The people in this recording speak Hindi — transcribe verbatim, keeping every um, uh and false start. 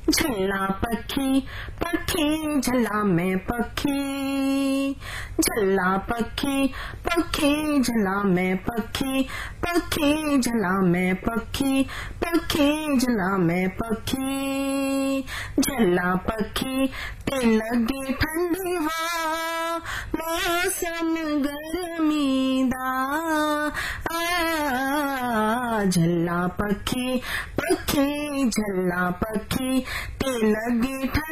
झल्ला पखी पखी झल्ला में पखी, झल्ला पखी पखी झल्ला में पखी, पखी झल्ला में पखी, पखी झल्ला में पखी। झल्ला पखी ते लगे ठंडी हवा, मौसम गर्मी दा। आ झल्ला पखी पखी झल्ला पखी ते लगे